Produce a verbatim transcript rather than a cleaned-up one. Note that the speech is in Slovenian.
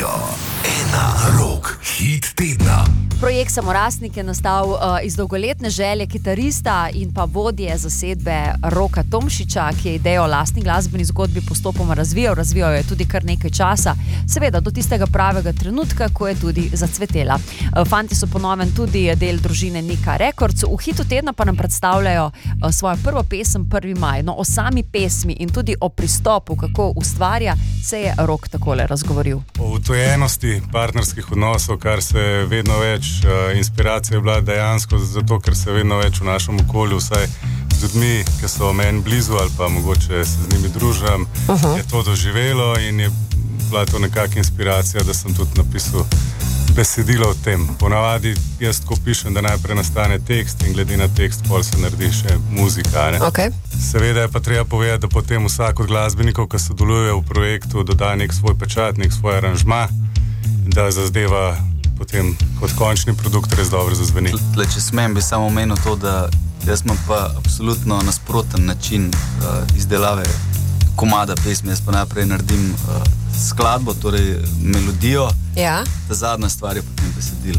Radio ena Rock Hit tedna. Projekt Samorastnik je nastal uh, iz dolgoletne želje kitarista in pa vodje zasedbe Roka Tomšiča, ki je idejo o lastni glasbeni zgodbi postopoma razvijal. Razvijal je tudi kar nekaj časa, seveda do tistega pravega trenutka, ko je tudi zacvetela. Uh, fanti so ponoven tudi del družine Nika Records. V hitu tedna pa nam predstavljajo uh, svojo prvo pesem Prvi maj. No, o sami pesmi in tudi o pristopu, kako ustvarja, se je Rok takole razgovoril. O utojenosti partnerskih odnosov, kar se vedno več uh, inspiracija je bila dejansko zato, ker se vedno več v našem okolju, vsaj z ljudmi, ki so meni blizu ali pa mogoče se z njimi družim, uh-huh. je to doživelo in je bila to nekakšna inspiracija, da sem tudi napisal besedilo o tem. Ponavadi jaz tako pišem, da najprej nastane tekst in glede na tekst pol se naredi še muzika. Ne? Okay. Seveda je pa treba povedati, da potem vsak od glasbenikov, ki sodeluje v projektu, doda nek svoj pečat, nek svoj aranžma, da zazdeva potem kot končni produkt res dobro zazveni. Tle, če smem, bi samo omenil to, da jaz imam pa absolutno nasproten način uh, izdelave komada pesmi. Jaz pa najprej naredim uh, skladbo, torej melodijo, ja. Ta zadnja stvar je potem besedilo.